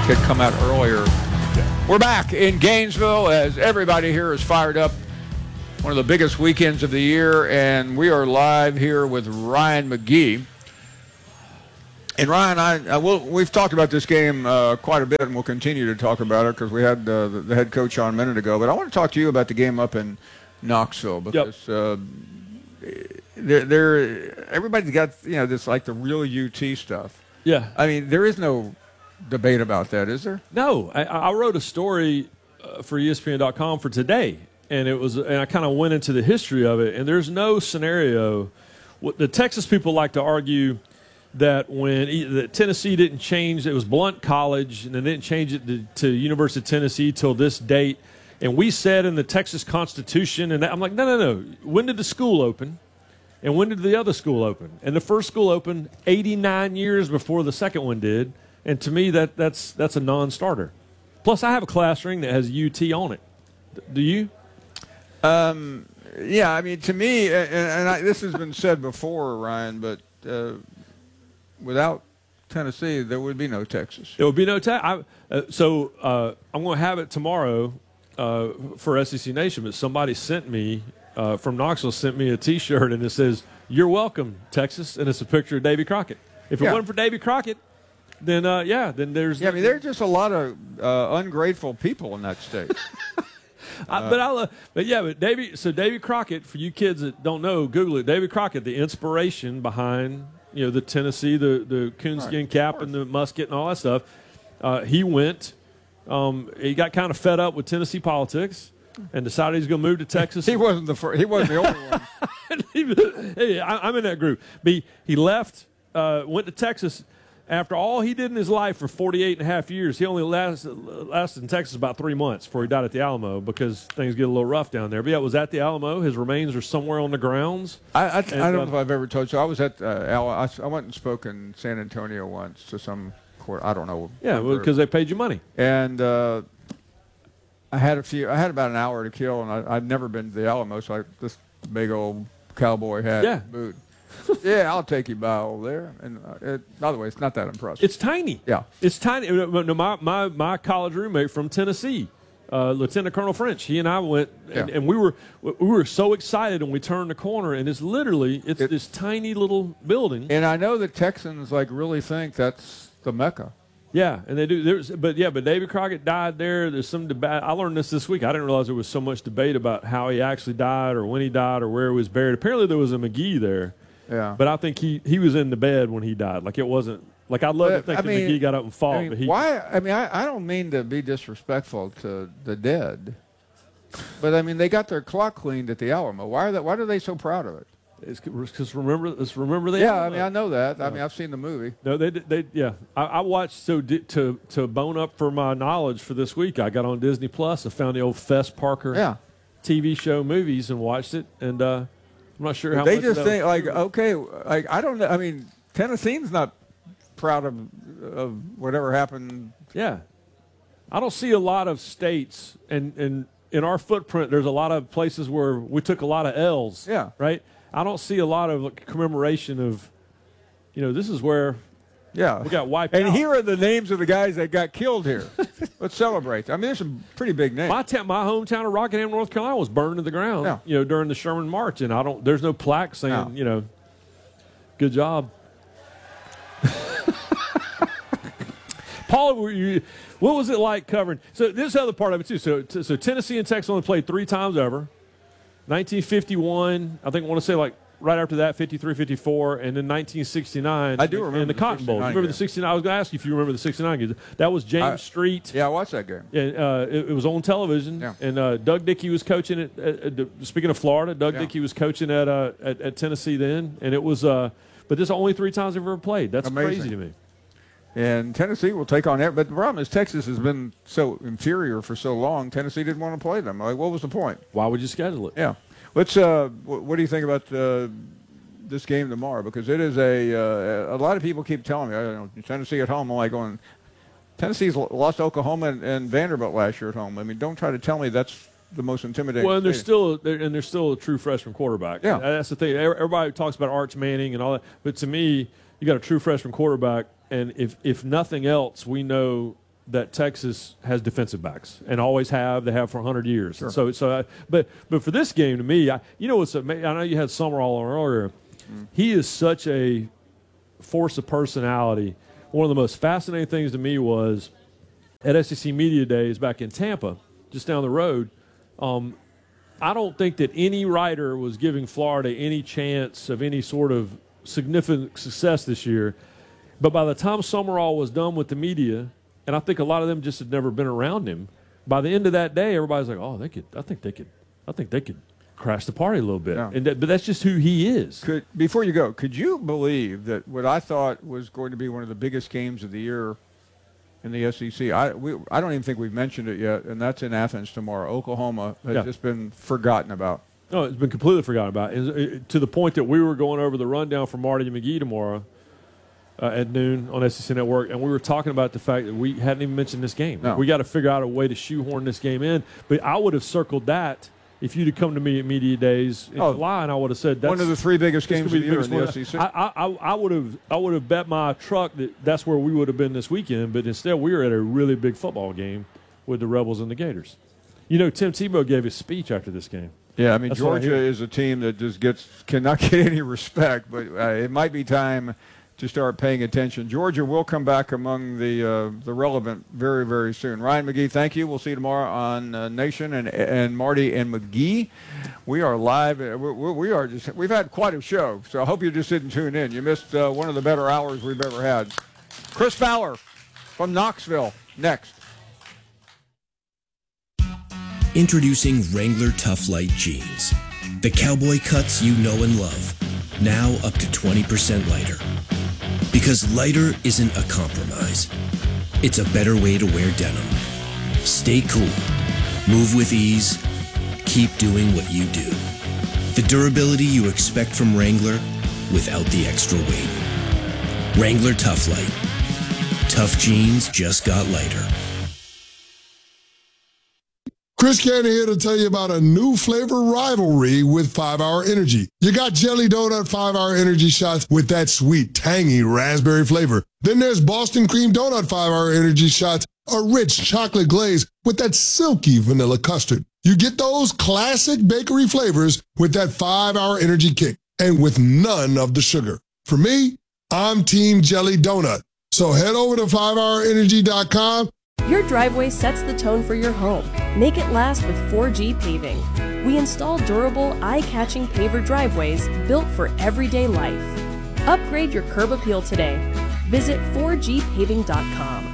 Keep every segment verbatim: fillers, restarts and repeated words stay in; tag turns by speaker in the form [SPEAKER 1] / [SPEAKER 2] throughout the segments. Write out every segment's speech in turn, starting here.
[SPEAKER 1] had come out earlier. Yeah. We're back in Gainesville as everybody here is fired up. One of the biggest weekends of the year, and we are live here with Ryan McGee. And Ryan, I, I will, we've talked about this game uh, quite a bit, and we'll continue to talk about it because we had uh, the, the head coach on a minute ago. But I want to talk to you about the game up in Knoxville because yep. uh, they're, they're, everybody's got, you know, this like the real U T stuff.
[SPEAKER 2] Yeah.
[SPEAKER 1] I mean, there is no debate about that, is there?
[SPEAKER 2] No. I, I wrote a story uh, for E S P N dot com for today, and it was, and I kind of went into the history of it, and there's no scenario. What the Texas people like to argue that when that Tennessee didn't change, it was Blount College, and they didn't change it to, to University of Tennessee till this date. And we said in the Texas Constitution, and I'm like, no, no, no. When did the school open? And when did the other school open? And the first school opened eighty-nine years before the second one did. And to me, that that's that's a non-starter. Plus, I have a class ring that has U T on it. Do you?
[SPEAKER 1] Um, yeah, I mean, to me, and, and I, this has been said before, Ryan, but uh, without Tennessee, there would be no Texas.
[SPEAKER 2] There would be no Texas. Uh, so uh, I'm going to have it tomorrow uh, for S E C Nation, but somebody sent me, uh, from Knoxville, sent me a T-shirt, and it says, "You're welcome, Texas," and it's a picture of Davy Crockett. If it yeah. wasn't for Davy Crockett, then, uh, yeah, then there's...
[SPEAKER 1] Yeah, I mean, there's just a lot of uh, ungrateful people in that state.
[SPEAKER 2] I, but I love, but yeah, but Davy. So Davy Crockett, for you kids that don't know, Google it. Davy Crockett, the inspiration behind you know the Tennessee, the the coonskin right, cap and the musket and all that stuff. Uh, he went. Um, he got kind of fed up with Tennessee politics and decided he's going to move to Texas.
[SPEAKER 1] he wasn't the first. He wasn't the only one.
[SPEAKER 2] Hey, I, I'm in that group. But he, he left, uh, went to Texas. After all he did in his life for forty-eight and a half years, he only lasted, lasted in Texas about three months before he died at the Alamo because things get a little rough down there. But, yeah, it was at the Alamo. His remains are somewhere on the grounds.
[SPEAKER 1] I, I,
[SPEAKER 2] and,
[SPEAKER 1] I don't
[SPEAKER 2] uh,
[SPEAKER 1] know if I've ever told you. I was at uh, Al, I, I went and spoke in San Antonio once to some court. I don't know.
[SPEAKER 2] Yeah, because well, they paid you money.
[SPEAKER 1] And uh, I had a few. I had about an hour to kill, and I, I'd never been to the Alamo, so I, this big old cowboy hat
[SPEAKER 2] yeah.
[SPEAKER 1] boot. Yeah, I'll take you by over there. And uh, it, by the way, it's not that impressive.
[SPEAKER 2] It's tiny.
[SPEAKER 1] Yeah,
[SPEAKER 2] it's tiny. No, my my my college roommate from Tennessee, uh, Lieutenant Colonel French. He and I went, and, yeah. and we were we were so excited when we turned the corner, and it's literally it's it, this tiny little building.
[SPEAKER 1] And I know the Texans like really think that's the Mecca.
[SPEAKER 2] Yeah, and they do. There's, but yeah, but Davy Crockett died there. There's some debate. I learned this this week. I didn't realize there was so much debate about how he actually died, or when he died, or where he was buried. Apparently, there was a McGee there.
[SPEAKER 1] Yeah,
[SPEAKER 2] but I think he, he was in the bed when he died. Like it wasn't like I'd love but, to think
[SPEAKER 1] I
[SPEAKER 2] that
[SPEAKER 1] mean,
[SPEAKER 2] McGee got up and fought.
[SPEAKER 1] I mean,
[SPEAKER 2] but he,
[SPEAKER 1] why? I mean, I, I don't mean to be disrespectful to the dead, but I mean they got their clock cleaned at the Alamo. Why are that? Why are they so proud of it?
[SPEAKER 2] It's because remember, let's remember the
[SPEAKER 1] yeah.
[SPEAKER 2] Alamo.
[SPEAKER 1] I mean, I know that. I mean, I've seen the movie.
[SPEAKER 2] No, they they yeah. I, I watched so di- to to bone up for my knowledge for this week. I got on Disney Plus. I found the old Fess Parker
[SPEAKER 1] yeah.
[SPEAKER 2] T V show movies and watched it and. uh I'm not sure how
[SPEAKER 1] they
[SPEAKER 2] much
[SPEAKER 1] just think like okay, like I don't know. I mean, Tennessee's not proud of of whatever happened.
[SPEAKER 2] Yeah, I don't see a lot of states, and and in our footprint, there's a lot of places where we took a lot of L's.
[SPEAKER 1] Yeah,
[SPEAKER 2] right. I don't see a lot of commemoration of, you know, this is where.
[SPEAKER 1] Yeah,
[SPEAKER 2] we got wiped
[SPEAKER 1] and
[SPEAKER 2] out.
[SPEAKER 1] And here are the names of the guys that got killed here. Let's celebrate. I mean, there's some pretty big names.
[SPEAKER 2] My ta- my hometown of Rockingham, North Carolina, was burned to the ground.
[SPEAKER 1] Yeah.
[SPEAKER 2] You know, during the Sherman March, and I don't. There's no plaque saying,
[SPEAKER 1] no.
[SPEAKER 2] you know, good job. Paul, were you, what was it like covering? So this is the other part of it too. So so Tennessee and Texas only played three times ever. nineteen fifty-one, I think I want to say like. Right after that, fifty-three, fifty-four, and then nineteen sixty-nine.
[SPEAKER 1] I do remember
[SPEAKER 2] and the, the Cotton Bowl. Remember
[SPEAKER 1] game.
[SPEAKER 2] the sixty-nine? I was going to ask you if you remember the sixty-nine game. That was James
[SPEAKER 1] I,
[SPEAKER 2] Street.
[SPEAKER 1] Yeah, I watched that game.
[SPEAKER 2] And uh, it, it was on television.
[SPEAKER 1] Yeah.
[SPEAKER 2] And uh, Doug Dickey was coaching it. At, at, speaking of Florida, Doug yeah. Dickey was coaching at, uh, at at Tennessee then, and it was. Uh, but this is the only three times they've ever played. That's
[SPEAKER 1] Amazing.
[SPEAKER 2] Crazy to me.
[SPEAKER 1] And Tennessee will take on that. But the problem is Texas has been so inferior for so long. Tennessee didn't want to play them. Like, what was the point?
[SPEAKER 2] Why would you schedule it?
[SPEAKER 1] Yeah. Let's. Uh, what, what do you think about? Uh, this game tomorrow, because it is a uh, a lot of people keep telling me, I don't know, Tennessee at home. I'm like going, Tennessee's lost Oklahoma and, and Vanderbilt last year at home. I mean, don't try to tell me that's the most intimidating.
[SPEAKER 2] Well, and there's still and there's still a true freshman quarterback.
[SPEAKER 1] Yeah,
[SPEAKER 2] that's the thing. Everybody talks about Arch Manning and all that, but to me, you got a true freshman quarterback, and if if nothing else, we know that Texas has defensive backs and always have. They have for one hundred years.
[SPEAKER 1] Sure.
[SPEAKER 2] So, so, I, but, but for this game, to me, I, you know what's amazing? I know you had Summerall on earlier. Mm. He is such a force of personality. One of the most fascinating things to me was at S E C Media Days back in Tampa, just down the road. Um, I don't think that any writer was giving Florida any chance of any sort of significant success this year. But by the time Summerall was done with the media, and I think a lot of them just had never been around him, by the end of that day, everybody's like, "Oh, they could. I think they could. I think they could crash the party a little bit." Yeah. And that, but that's just who he is.
[SPEAKER 1] Could before you go, could you believe that what I thought was going to be one of the biggest games of the year in the S E C? I we I don't even think we've mentioned it yet, and that's in Athens tomorrow. Oklahoma has yeah. just been forgotten about.
[SPEAKER 2] No, it's been completely forgotten about. It, it, to the point that we were going over the rundown for Marty McGee tomorrow. Uh, at noon on S E C Network, and we were talking about the fact that we hadn't even mentioned this game.
[SPEAKER 1] No.
[SPEAKER 2] We got to figure out a way to shoehorn this game in. But I would have circled that if you'd have come to me at Media Days in oh, July, and I would have said that's
[SPEAKER 1] one of the three biggest games of the year in the S E C.
[SPEAKER 2] I, I, I would have I would have bet my truck that that's where we would have been this weekend, but instead we were at a really big football game with the Rebels and the Gators. You know, Tim Tebow gave his speech after this game.
[SPEAKER 1] Yeah, I mean, that's Georgia is a team that just gets cannot get any respect, but uh, it might be time to start paying attention. Georgia will come back among the uh, the relevant very, very soon. Ryan McGee, thank you. We'll see you tomorrow on uh, Nation and and Marty and McGee. We are live. We're, we are just. We've had quite a show, so I hope you just didn't tune in. You missed uh, one of the better hours we've ever had. Chris Fowler from Knoxville next.
[SPEAKER 3] Introducing Wrangler Tough Light Jeans, the cowboy cuts you know and love. Now up to twenty percent lighter. Because lighter isn't a compromise. It's a better way to wear denim. Stay cool. Move with ease. Keep doing what you do. The durability you expect from Wrangler without the extra weight. Wrangler Tough Light. Tough jeans just got lighter.
[SPEAKER 4] Chris Cannon here to tell you about a new flavor rivalry with five hour Energy. You got Jelly Donut five hour Energy shots with that sweet, tangy raspberry flavor. Then there's Boston Cream Donut five hour Energy shots, a rich chocolate glaze with that silky vanilla custard. You get those classic bakery flavors with that five hour Energy kick and with none of the sugar. For me, I'm Team Jelly Donut. So head over to five hour energy dot com.
[SPEAKER 5] Your driveway sets the tone for your home. Make it last with four G Paving. We install durable, eye-catching paver driveways built for everyday life. Upgrade your curb appeal today. Visit four G paving dot com.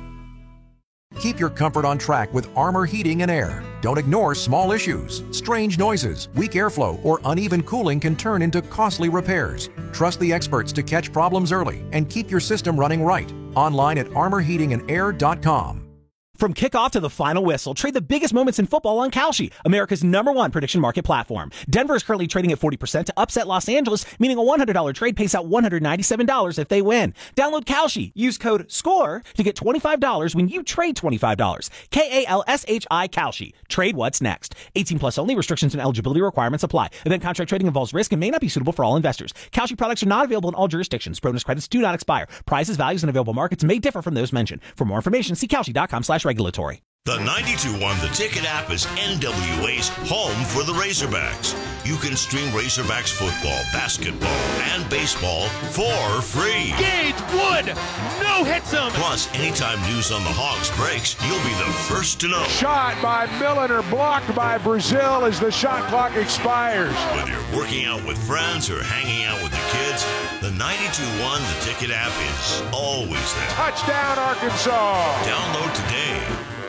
[SPEAKER 6] Keep your comfort on track with Armor Heating and Air. Don't ignore small issues. Strange noises, weak airflow, or uneven cooling can turn into costly repairs. Trust the experts to catch problems early and keep your system running right. Online at armor heating and air dot com.
[SPEAKER 7] From kickoff to the final whistle, trade the biggest moments in football on Kalshi, America's number one prediction market platform. Denver is currently trading at forty percent to upset Los Angeles, meaning a one hundred dollars trade pays out one hundred ninety-seven dollars if they win. Download Kalshi. Use code SCORE to get twenty-five dollars when you trade twenty-five dollars. K A L S H I Kalshi. Trade what's next. eighteen plus only. Restrictions and eligibility requirements apply. Event contract trading involves risk and may not be suitable for all investors. Kalshi products are not available in all jurisdictions. Bonus credits do not expire. Prices, values, and available markets may differ from those mentioned. For more information, see Kalshi dot com slash regulatory.
[SPEAKER 8] The ninety-two one The Ticket app is N W A's home for the Razorbacks. You can stream Razorbacks football, basketball, and baseball for free.
[SPEAKER 9] Gage Wood, no hits him.
[SPEAKER 8] Plus, anytime news on the Hogs breaks, you'll be the first to know.
[SPEAKER 10] Shot by Milliner, blocked by Brazil as the shot clock expires.
[SPEAKER 8] Whether you're working out with friends or hanging out with the kids, the ninety-two one The Ticket app is always there.
[SPEAKER 10] Touchdown, Arkansas.
[SPEAKER 8] Download today.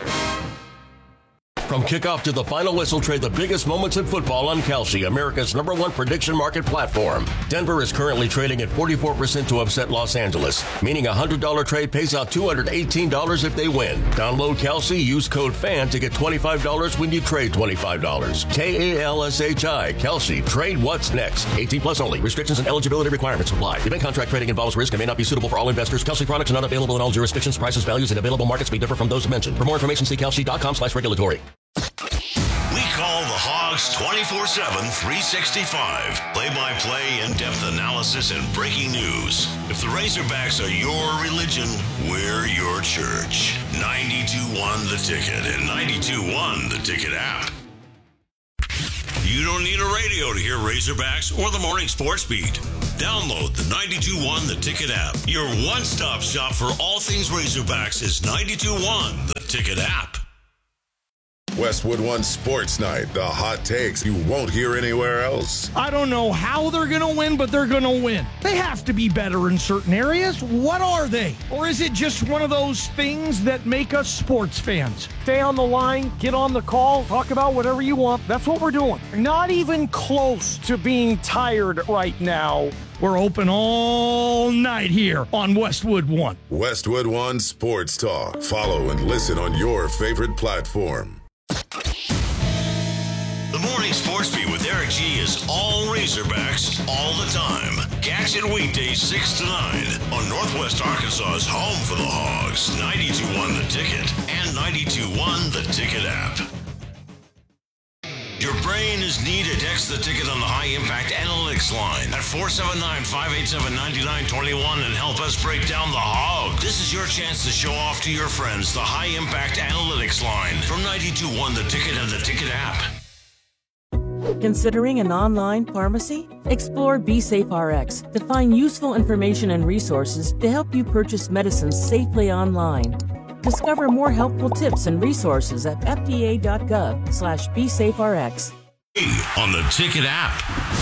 [SPEAKER 8] From kickoff to the final whistle, trade the biggest moments in football on Kalshi, America's number one prediction market platform. Denver is currently trading at forty-four percent to upset Los Angeles, meaning a one hundred dollars trade pays out two hundred eighteen dollars if they win. Download Kalshi, use code FAN to get twenty-five dollars when you trade twenty-five dollars. K A L S H I, Kalshi. Trade what's next. eighteen plus only. Restrictions and eligibility requirements apply. Event contract trading involves risk and may not be suitable for all investors. Kalshi products are not available in all jurisdictions. Prices, values, and available markets may differ from those mentioned. For more information, see Kalshi dot com slash regulatory. We call the Hogs
[SPEAKER 11] Hogs twenty-four seven, three sixty-five. Play-by-play, in-depth analysis, and breaking news. If the Razorbacks are your religion, we're your church. ninety-two one The Ticket and ninety-two one The Ticket app. You don't need a radio to hear Razorbacks or the Morning Sports Beat. Download the ninety-two one The Ticket app. Your one-stop shop for all things Razorbacks is ninety-two one The Ticket app.
[SPEAKER 12] Westwood One Sports Night, the hot takes you won't hear anywhere else.
[SPEAKER 13] I don't know how they're going to win, but they're going to win. They have to be better in certain areas. What are they? Or is it just one of those things that make us sports fans? Stay on the line, get on the call, talk about whatever you want. That's what we're doing. Not even close to being tired right now. We're open all night here on Westwood One.
[SPEAKER 12] Westwood One Sports Talk. Follow and listen on your favorite platform.
[SPEAKER 11] The Morning Sports Beat with Eric G is all Razorbacks all the time. Catch it weekdays six to nine on Northwest Arkansas's home for the Hogs, ninety-two one The Ticket and ninety-two one The Ticket app. Your brain is needed. Text the ticket on the High Impact Analytics line at four seven nine, five eight seven, nine nine two one and help us break down the hog. This is your chance to show off to your friends the High Impact Analytics line from ninety-two one The Ticket and the Ticket app.
[SPEAKER 14] Considering an online pharmacy? Explore BeSafeRx to find useful information and resources to help you purchase medicines safely online. Discover more helpful tips and resources at F D A dot gov slash BeSafeRx.
[SPEAKER 11] On the Ticket app.